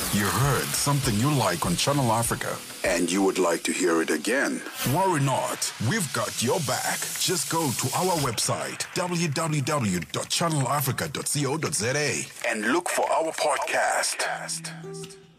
You heard something you like on Channel Africa and you would like to hear it again? Worry not, we've got your back. Just go to our website, www.channelafrica.co.za, and look for our podcast.